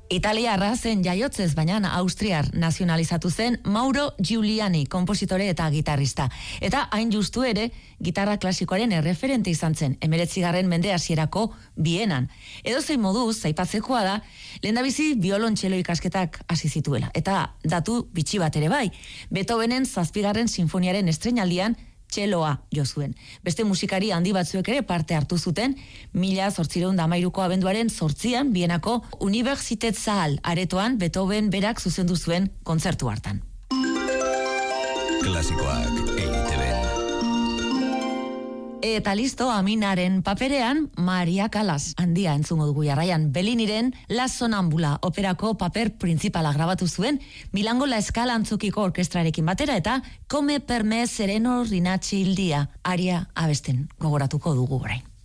Italiarra zen jaiotzez, baina austriar nazionalizatu zen Mauro Giuliani, konpositore eta gitarrista. Eta hain justu ere, gitarra klasikoaren erreferente izan zen, 19. mende hasierako Bienan. Edozein moduz, aipatzekoa da, lehendabizi biolontxelo ikasketak hasi zituela. Eta datu bitxi bat ere bai, Beethovenen 7. sinfoniaren estreinaldian txeloa jo zuen. Beste musikari handi batzuek ere parte hartu zuten, 1813ko abenduaren 8an Bienako Universitätssaal aretoan Beethoven berak zuzendu zuen kontzertu hartan. Klasikoak EITB. Eta listo, Aminaren paperean Maria Callas handia entzungo dugu jarraian. Belliniren La Sonambula operako paper printzipala grabatu zuen Milango La Scala antzokiko orkestrarekin batera eta Come per me sereno rinacci il dia aria abesten gogoratuko dugu orain.